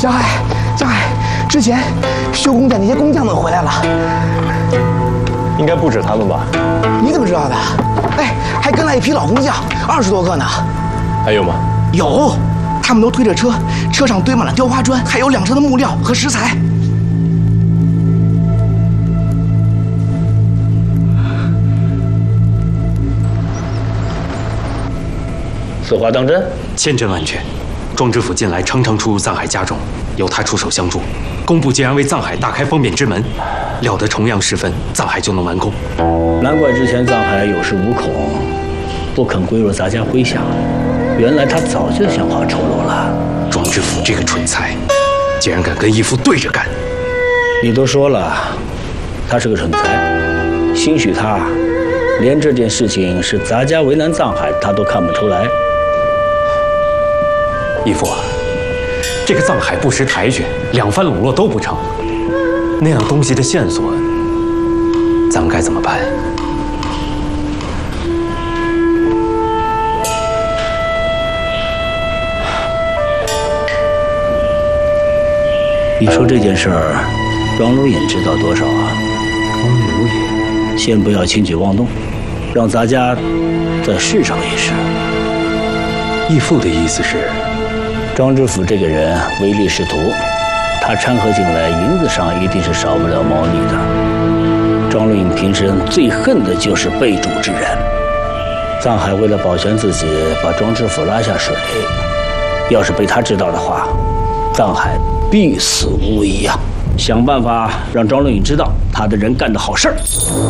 小海，之前修工队那些工匠们回来了， 应该不止他们吧？ 你怎么知道的？哎，还跟来一批老工匠，20多个呢。 还有吗？ 有，他们都推着车，车上堆满了雕花砖，还有2车的木料和石材。 此话当真？ 千真万确。庄知府近来常常出入藏海家中，由他出手相助。工部竟然为藏海大开方便之门，料得重阳时分，藏海就能完工。 难怪之前藏海有恃无恐，不肯归入咱家麾下。原来他早就想好酬劳了。 庄知府这个蠢材，竟然敢跟义父对着干！ 你都说了，他是个蠢材，兴许他连这件事情是咱家为难藏海，他都看不出来。 义父啊，这个藏海不识抬举，2番笼络都不成，那样东西的线索，咱们该怎么办？ 你说这件事儿，庄如隐知道多少啊？ 庄如隐， 先不要轻举妄动，让咱家再试上一试。 义父的意思是， 庄知府这个人唯利是图，他掺和进来，银子上一定是少不了猫腻的。庄如隐平生最恨的就是被主之人。藏海为了保全自己，把庄知府拉下水，要是被他知道的话，藏海必死无疑啊！想办法让庄如隐知道他的人干的好事儿。